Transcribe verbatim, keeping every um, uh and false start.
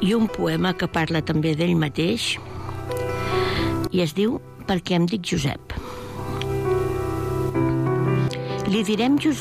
i un poema que parla també d'ell mateix i es diu Perquè em dic Josep. Li direm Josep